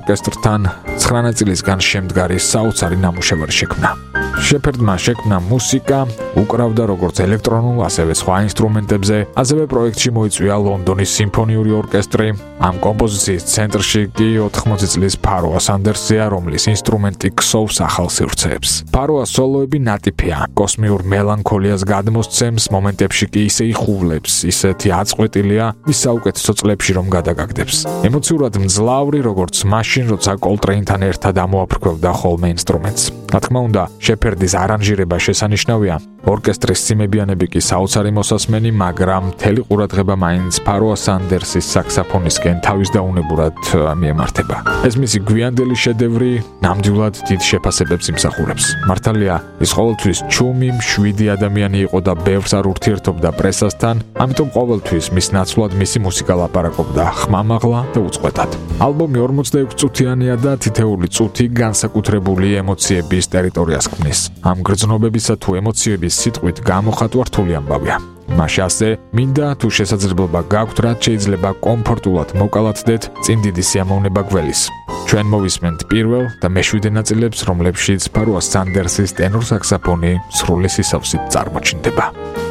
ორკესტრთან 9 ნაწილისგან შემდგარი საოცარი ნამუშევარი შექმნა. შეფერდმა შექმნა მუსიკა, უკრავდა როგორც ელექტრონულ, ასევე სხვა ინსტრუმენტებზე, ასევე პროექტში მოიწვია ლონდონის სიმფონიური ორკესტრი. ამ კომპოზიციის ცენტრში კი 80 წლის ფაროა სანდერსია, რომლის ინსტრუმენტი ქსოვს ახალ სივრცეებს. ფაროას სოლოები ნატიფია, კოსმიურ მელანქოლიას გადმოსცემს, მომენტებში კი ისე იხუვლებს, ისეთი აწყვეტილია ის საუკეთესო წლებში რომ გადაგაგდებს. ემოციურად მძლავრი, როგორც მაშინ, როცა კოლტრეინთან ერთად ამოაფრქვევდა ხოლმე ინსტრუმენტს. რა თქმა უნდა, შეფერდის არანჟირება შესანიშნავია. ორკესტრის სიმებიანები კი საოცარი მოსასმენი, მაგრამ მთელი ყურადღება მაინც ფაროა სანდერსის საქსაფონისკენ თავისდაუნებურად მიემართება. ეს მისი გვიანდელი შედევრი ნამდვილად დიდ შეფასებებს იმსახურებს. მართალია, ის ყოველთვის ჩუმი, მშვიდი ადამიანი იყო და ბევრს არ ურთიერთობდა პრესასთან, ამიტომ ყოველთვის მის ნაცვლად მისი მუსიკა ლაპარაკობდა ხმამაღლა და უწყვეტად. ალბომი 46 წუთიანია და თითეული წუთი განსაკუთრებული ემოციების ტერიტორიას ქმნის. ამ გრძნობებისა თუ ემოციების სიტყვით გამოხატვა რთული ამბავია. მაშინ ასე მინდა თუ შესაძლებლობა გაქვთ, რაც შეიძლება კომფორტულად მოკალათდეთ წინ დიდი სიამოვნება გველის. ჩვენ მოვისმენთ პირველ და მეშვიდე ნაწილებს, რომლებშიც ფაროა სანდერსის ტენორ საქსაფონი სრული სისავსით წარმოჩნდება.